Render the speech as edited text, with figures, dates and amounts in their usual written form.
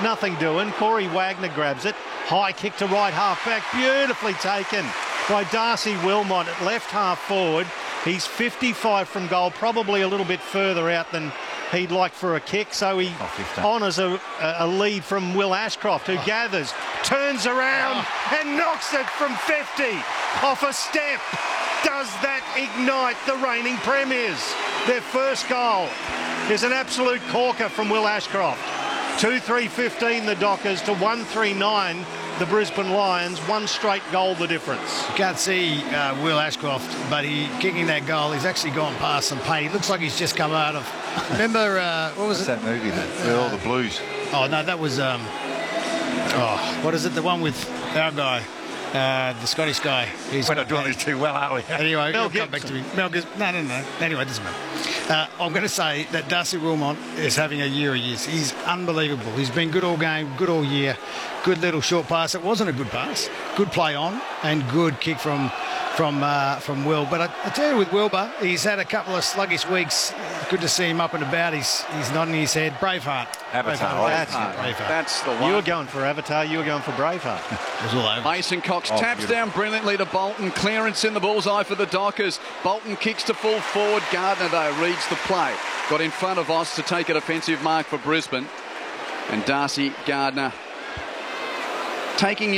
Nothing doing. Corey Wagner grabs it. High kick to right half back. Beautifully taken by Darcy Wilmot at left half forward. He's 55 from goal, probably a little bit further out than he'd like for a kick. So he honours a lead from Will Ashcroft, who gathers, turns around and knocks it from 50 off a step. Does that ignite the reigning premiers? Their first goal is an absolute corker from Will Ashcroft. 2-3-15 the Dockers to 1-3-9 the Brisbane Lions. One straight goal the difference. You can't see Will Ashcroft, but kicking that goal, he's actually gone past some pain. He looks like he's just come out of... Remember, what was that movie with all the blues? Oh, no, that was... what is it? The one with our guy. The Scottish guy. We're not doing this too well, are we? Anyway, Mel come back to me. No. Anyway, it doesn't matter. I'm going to say that Darcy Wilmot is having a year he is. He's unbelievable. He's been good all game, good all year. Good little short pass. It wasn't a good pass. Good play on and good kick from Will. But I tell you, with Wilbur, he's had a couple of sluggish weeks. Good to see him up and about. He's nodding his head. Braveheart. Avatar. Braveheart. That's the one. You were going for Avatar. You were going for Braveheart. It was all over. Mason Cox taps down brilliantly to Bolton. Clearance in the bullseye for the Dockers. Bolton kicks to full forward. Gardner, though, reads the play. Got in front of Voss to take a defensive mark for Brisbane. And Darcy Gardner taking